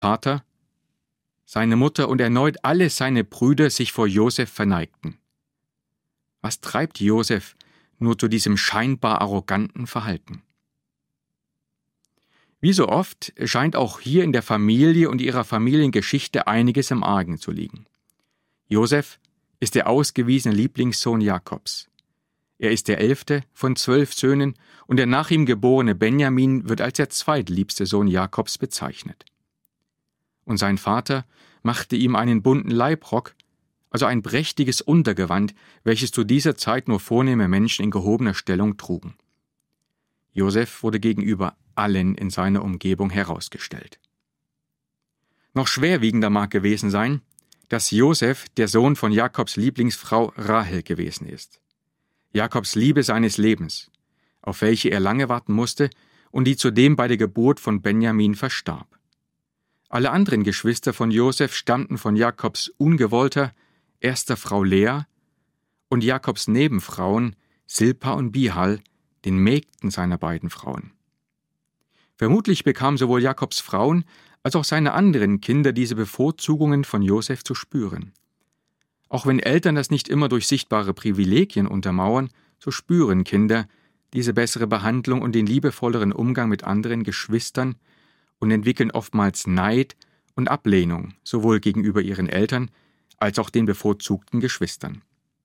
Vater, seine Mutter und erneut alle seine Brüder sich vor Josef verneigten. Was treibt Josef nur zu diesem scheinbar arroganten Verhalten? Wie so oft scheint auch hier in der Familie und ihrer Familiengeschichte einiges im Argen zu liegen. Josef ist der ausgewiesene Lieblingssohn Jakobs. Er ist der 11. von 12 Söhnen und der nach ihm geborene Benjamin wird als der zweitliebste Sohn Jakobs bezeichnet. Und sein Vater machte ihm einen bunten Leibrock, also ein prächtiges Untergewand, welches zu dieser Zeit nur vornehme Menschen in gehobener Stellung trugen. Josef wurde gegenüber allen in seiner Umgebung herausgestellt. Noch schwerwiegender mag gewesen sein, dass Josef der Sohn von Jakobs Lieblingsfrau Rahel gewesen ist. Jakobs Liebe seines Lebens, auf welche er lange warten musste und die zudem bei der Geburt von Benjamin verstarb. Alle anderen Geschwister von Josef stammten von Jakobs ungewollter erster Frau Lea und Jakobs Nebenfrauen Silpa und Bihal, den Mägden seiner beiden Frauen. Vermutlich bekamen sowohl Jakobs Frauen als auch seine anderen Kinder diese Bevorzugungen von Josef zu spüren. Auch wenn Eltern das nicht immer durch sichtbare Privilegien untermauern, so spüren Kinder diese bessere Behandlung und den liebevolleren Umgang mit anderen Geschwistern und entwickeln oftmals Neid und Ablehnung, sowohl gegenüber ihren Eltern als auch den bevorzugten Geschwistern.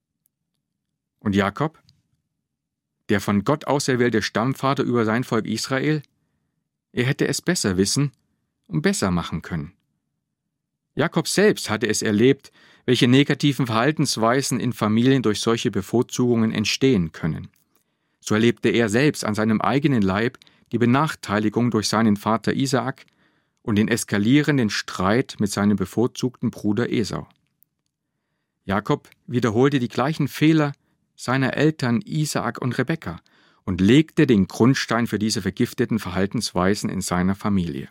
Und Jakob, der von Gott auserwählte Stammvater über sein Volk Israel, er hätte es besser wissen und besser machen können. Jakob selbst hatte es erlebt, welche negativen Verhaltensweisen in Familien durch solche Bevorzugungen entstehen können. So erlebte er selbst an seinem eigenen Leib die Benachteiligung durch seinen Vater Isaak und den eskalierenden Streit mit seinem bevorzugten Bruder Esau. Jakob wiederholte die gleichen Fehler seiner Eltern Isaak und Rebekka und legte den Grundstein für diese vergifteten Verhaltensweisen in seiner Familie.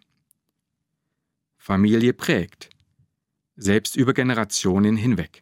Familie prägt, selbst über Generationen hinweg.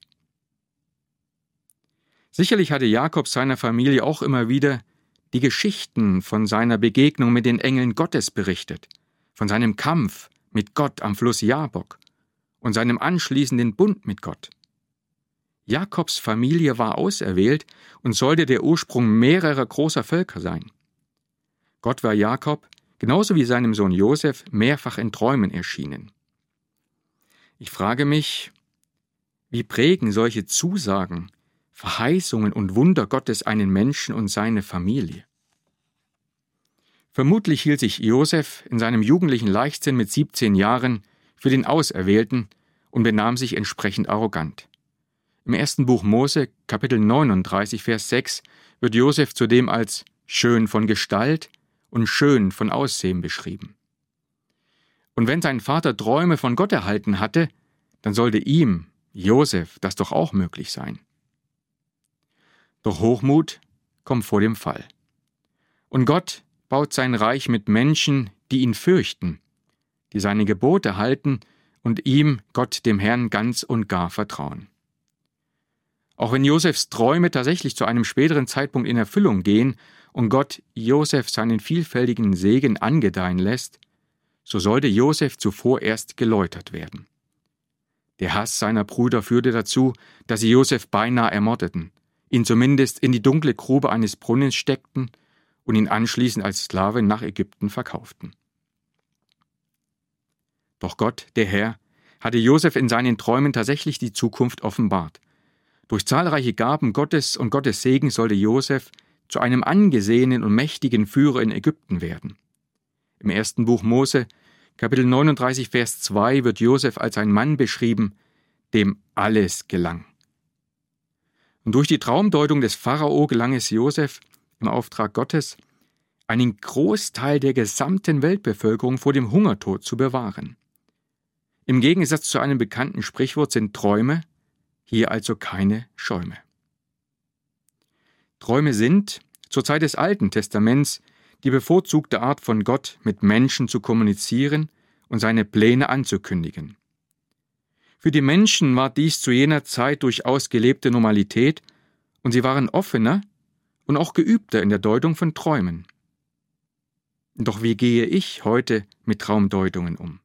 Sicherlich hatte Jakob seiner Familie auch immer wieder die Geschichten von seiner Begegnung mit den Engeln Gottes berichtet, von seinem Kampf mit Gott am Fluss Jabok und seinem anschließenden Bund mit Gott. Jakobs Familie war auserwählt und sollte der Ursprung mehrerer großer Völker sein. Gott war Jakob, genauso wie seinem Sohn Josef, mehrfach in Träumen erschienen. Ich frage mich, wie prägen solche Zusagen, Verheißungen und Wunder Gottes einen Menschen und seine Familie? Vermutlich hielt sich Josef in seinem jugendlichen Leichtsinn mit 17 Jahren für den Auserwählten und benahm sich entsprechend arrogant. Im 1. Buch Mose, Kapitel 39, Vers 6, wird Josef zudem als schön von Gestalt und schön von Aussehen beschrieben. Und wenn sein Vater Träume von Gott erhalten hatte, dann sollte ihm, Josef, das doch auch möglich sein. Doch Hochmut kommt vor dem Fall. Und Gott baut sein Reich mit Menschen, die ihn fürchten, die seine Gebote halten und ihm, Gott, dem Herrn, ganz und gar vertrauen. Auch wenn Josefs Träume tatsächlich zu einem späteren Zeitpunkt in Erfüllung gehen und Gott Josef seinen vielfältigen Segen angedeihen lässt, so sollte Josef zuvor erst geläutert werden. Der Hass seiner Brüder führte dazu, dass sie Josef beinahe ermordeten, ihn zumindest in die dunkle Grube eines Brunnens steckten und ihn anschließend als Sklave nach Ägypten verkauften. Doch Gott, der Herr, hatte Josef in seinen Träumen tatsächlich die Zukunft offenbart. Durch zahlreiche Gaben Gottes und Gottes Segen sollte Josef zu einem angesehenen und mächtigen Führer in Ägypten werden. Im 1. Buch Mose, Kapitel 39, Vers 2 wird Josef als ein Mann beschrieben, dem alles gelang. Und durch die Traumdeutung des Pharao gelang es Josef im Auftrag Gottes, einen Großteil der gesamten Weltbevölkerung vor dem Hungertod zu bewahren. Im Gegensatz zu einem bekannten Sprichwort sind Träume hier also keine Schäume. Träume sind, zur Zeit des Alten Testaments, die bevorzugte Art von Gott, mit Menschen zu kommunizieren und seine Pläne anzukündigen. Für die Menschen war dies zu jener Zeit durchaus gelebte Normalität und sie waren offener und auch geübter in der Deutung von Träumen. Doch wie gehe ich heute mit Traumdeutungen um?